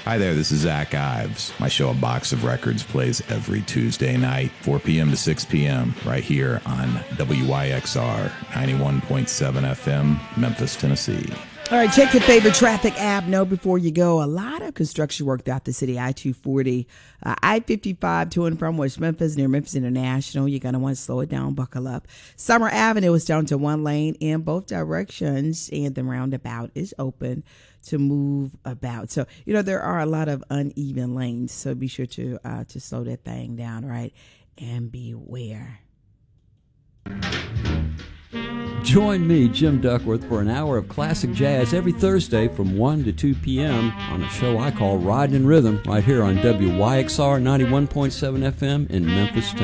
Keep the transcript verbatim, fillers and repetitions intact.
Hi there, this is Zach Ives. My show, A Box of Records, plays every Tuesday night, four p.m. to six p.m., right here on W Y X R, ninety-one point seven F M, Memphis, Tennessee. All right, check your favorite traffic app. Know before you go, a lot of construction work throughout the city. I two forty, uh, I fifty-five to and from West Memphis, near Memphis International. You're going to want to slow it down, buckle up. Summer Avenue is down to one lane in both directions, and the roundabout is open to move about. So, you know, there are a lot of uneven lanes, so be sure to uh, to slow that thing down, right? And beware. Join me, Jim Duckworth, for an hour of classic jazz every Thursday from one to two p.m. on a show I call Riding in Rhythm, right here on W Y X R ninety-one point seven F M in Memphis, Tennessee.